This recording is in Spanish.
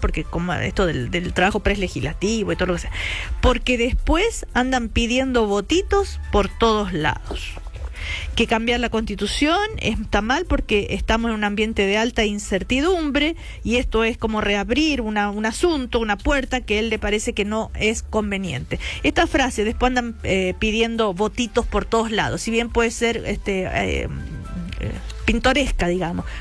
porque como esto del trabajo prelegislativo y todo lo que sea, porque después andan pidiendo votitos por todos lados. Que cambiar la Constitución está mal porque estamos en un ambiente de alta incertidumbre y esto es como reabrir un asunto, una puerta que a él le parece que no es conveniente. Esta frase, después andan pidiendo votitos por todos lados, si bien puede ser pintoresca, digamos,